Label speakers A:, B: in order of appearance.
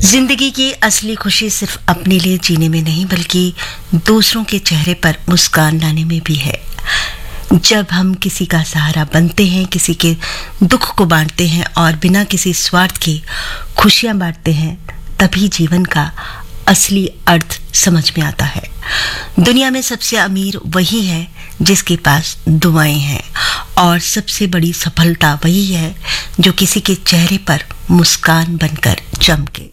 A: जिंदगी की असली खुशी सिर्फ अपने लिए जीने में नहीं बल्कि दूसरों के चेहरे पर मुस्कान लाने में भी है। जब हम किसी का सहारा बनते हैं, किसी के दुख को बांटते हैं और बिना किसी स्वार्थ के खुशियां बांटते हैं, तभी जीवन का असली अर्थ समझ में आता है। दुनिया में सबसे अमीर वही है जिसके पास दुआएं हैं, और सबसे बड़ी सफलता वही है जो किसी के चेहरे पर मुस्कान बनकर चमके।